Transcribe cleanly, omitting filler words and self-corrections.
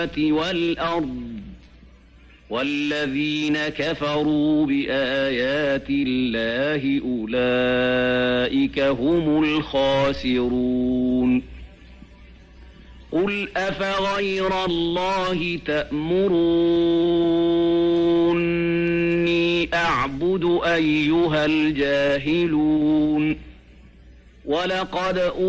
والأرض والذين كفروا بآيات الله أولئك هم الخاسرون قل أفغير الله تأمروني أعبد أيها الجاهلون ولقد